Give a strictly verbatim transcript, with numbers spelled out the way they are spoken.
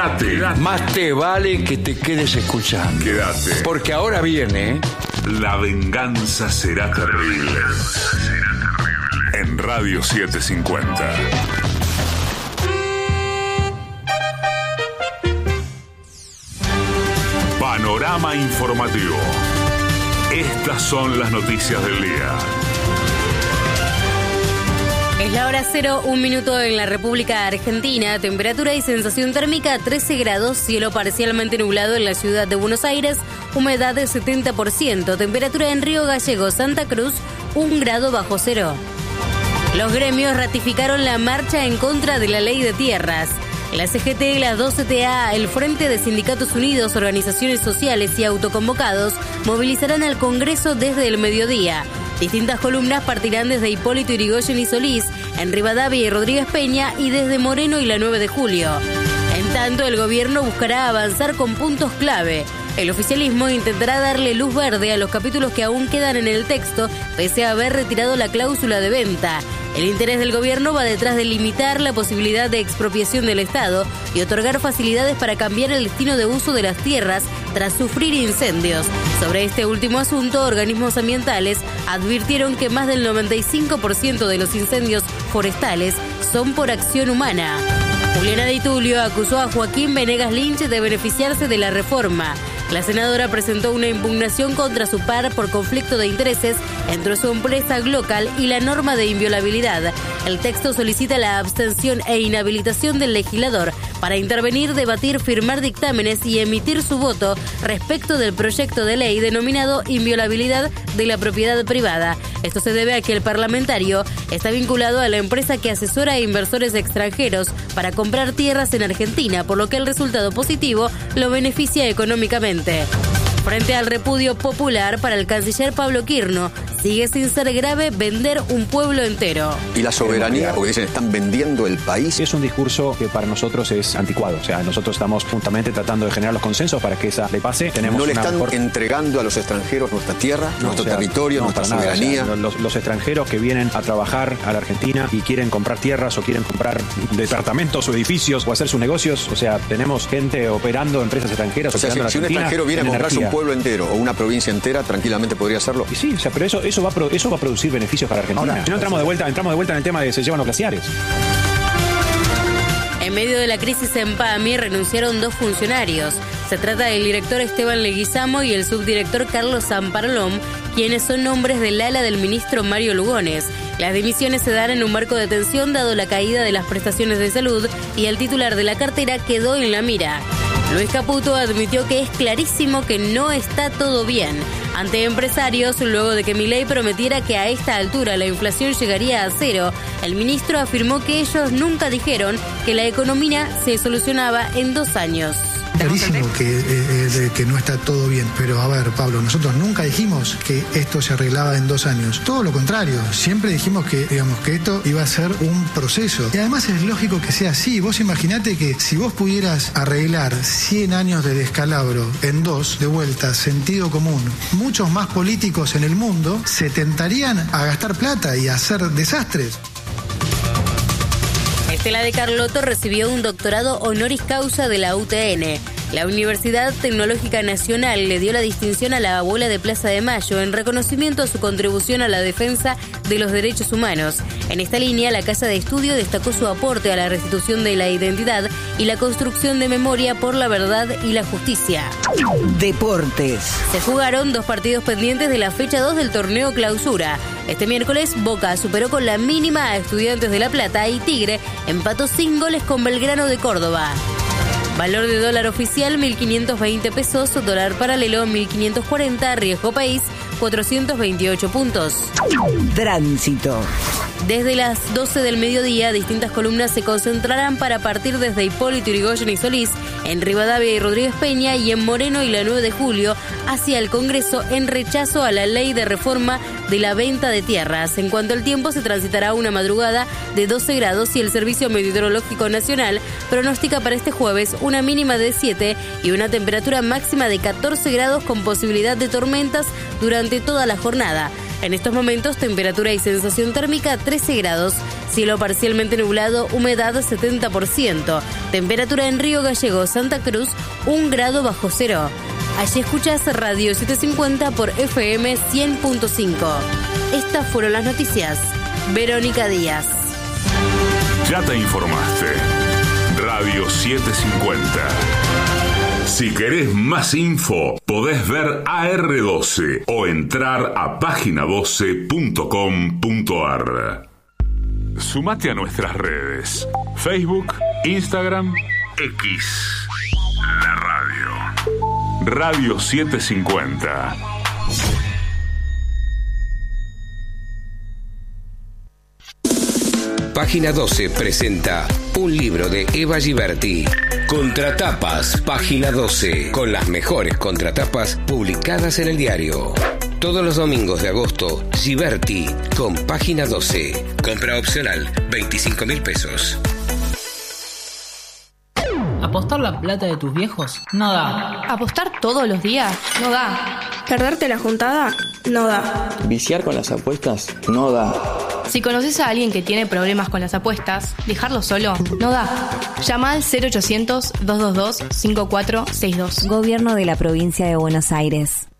Quédate. Más te vale que te quedes escuchando. Quédate. Porque ahora viene... La venganza será terrible. La venganza será terrible. En Radio setecientos cincuenta. Panorama informativo. Estas son las noticias del día. Es la hora cero, un minuto en la República Argentina. Temperatura y sensación térmica trece grados, cielo parcialmente nublado en la ciudad de Buenos Aires, humedad de setenta por ciento. Temperatura en Río Gallegos, Santa Cruz, un grado bajo cero. Los gremios ratificaron la marcha en contra de la ley de tierras. La C G T, la dos C T A, el Frente de Sindicatos Unidos, organizaciones sociales y autoconvocados movilizarán al Congreso desde el mediodía. Distintas columnas partirán desde Hipólito Yrigoyen y Solís, en Rivadavia y Rodríguez Peña y desde Moreno y la nueve de julio. En tanto, el gobierno buscará avanzar con puntos clave. El oficialismo intentará darle luz verde a los capítulos que aún quedan en el texto, pese a haber retirado la cláusula de venta. El interés del gobierno va detrás de limitar la posibilidad de expropiación del Estado y otorgar facilidades para cambiar el destino de uso de las tierras tras sufrir incendios. Sobre este último asunto, organismos ambientales advirtieron que más del noventa y cinco por ciento de los incendios forestales son por acción humana. Juliana Di Tulio acusó a Joaquín Venegas Lynch de beneficiarse de la reforma. La senadora presentó una impugnación contra su par por conflicto de intereses entre su empresa Glocal y la norma de inviolabilidad. El texto solicita la abstención e inhabilitación del legislador para intervenir, debatir, firmar dictámenes y emitir su voto respecto del proyecto de ley denominado Inviolabilidad de la Propiedad Privada. Esto se debe a que el parlamentario está vinculado a la empresa que asesora a inversores extranjeros para comprar tierras en Argentina, por lo que el resultado positivo lo beneficia económicamente. Frente al repudio popular para el canciller Pablo Quirno, sigue sin ser grave vender un pueblo entero. Y la soberanía, porque dicen están vendiendo el país. Es un discurso que para nosotros es anticuado. O sea, nosotros estamos juntamente tratando de generar los consensos para que esa le pase. Tenemos no le están mejor... entregando a los extranjeros nuestra tierra, no, nuestro o sea, territorio, no, nuestra soberanía. O sea, los, los extranjeros que vienen a trabajar a la Argentina y quieren comprar tierras o quieren comprar departamentos o edificios o hacer sus negocios. O sea, tenemos gente operando, empresas extranjeras. O sea, si, si un extranjero viene a comprarse un pueblo entero o una provincia entera, tranquilamente podría hacerlo. Y sí, o sea, pero eso, eso, va, a pro, eso va a producir beneficios para Argentina. Ahora, si no entramos de vuelta, entramos de vuelta en el tema de se llevan los glaciares. En medio de la crisis en P A M I renunciaron dos funcionarios. Se trata del director Esteban Leguizamo y el subdirector Carlos Zamparolom, quienes son nombres del ala del ministro Mario Lugones. Las dimisiones se dan en un marco de tensión dado la caída de las prestaciones de salud y el titular de la cartera quedó en la mira. Luis Caputo admitió que es clarísimo que no está todo bien. Ante empresarios, luego de que Milei prometiera que a esta altura la inflación llegaría a cero, el ministro afirmó que ellos nunca dijeron que la economía se solucionaba en dos años. Clarísimo que, eh, que no está todo bien, pero a ver, Pablo, nosotros nunca dijimos que esto se arreglaba en dos años. Todo lo contrario, siempre dijimos que, digamos, que esto iba a ser un proceso. Y además es lógico que sea así. Vos imaginate que si vos pudieras arreglar cien años de descalabro en dos, de vuelta, sentido común, muchos más políticos en el mundo se tentarían a gastar plata y a hacer desastres. Estela de Carlotto recibió un doctorado honoris causa de la U T N. La Universidad Tecnológica Nacional le dio la distinción a la abuela de Plaza de Mayo en reconocimiento a su contribución a la defensa de los derechos humanos. En esta línea, la Casa de Estudio destacó su aporte a la restitución de la identidad y la construcción de memoria por la verdad y la justicia. Deportes. Se jugaron dos partidos pendientes de la fecha dos del torneo Clausura. Este miércoles, Boca superó con la mínima a Estudiantes de La Plata y Tigre empató sin goles con Belgrano de Córdoba. Valor de dólar oficial mil quinientos veinte pesos, dólar paralelo mil quinientos cuarenta, riesgo país cuatrocientos veintiocho puntos. Tránsito. Desde las doce del mediodía, distintas columnas se concentrarán para partir desde Hipólito Yrigoyen y Solís, en Rivadavia y Rodríguez Peña y en Moreno y la nueve de julio, hacia el Congreso en rechazo a la ley de reforma de la venta de tierras. En cuanto al tiempo, se transitará una madrugada de doce grados y el Servicio Meteorológico Nacional pronostica para este jueves una mínima de siete y una temperatura máxima de catorce grados con posibilidad de tormentas durante toda la jornada. En estos momentos, temperatura y sensación térmica trece grados, cielo parcialmente nublado, humedad setenta por ciento. Temperatura en Río Gallegos, Santa Cruz, un grado bajo cero. Allí escuchas Radio setecientos cincuenta por F M cien punto cinco. Estas fueron las noticias. Verónica Díaz. Ya te informaste. Radio setecientos cincuenta. Si querés más info, podés ver A R doce o entrar a página doce punto com punto a r. Sumate a nuestras redes: Facebook, Instagram, X. La radio. Radio setecientos cincuenta. Página doce presenta un libro de Eva Giberti. Contratapas, Página doce, con las mejores contratapas publicadas en el diario. Todos los domingos de agosto, Giberti con Página doce. Compra opcional, veinticinco mil pesos. ¿Apostar la plata de tus viejos? No da. ¿Apostar todos los días? No da. ¿Perderte la juntada? No da. ¿Viciar con las apuestas? No da. Si conoces a alguien que tiene problemas con las apuestas, dejarlo solo no da. Llama al cero ochocientos, dos dos dos, cinco cuatro seis dos. Gobierno de la Provincia de Buenos Aires.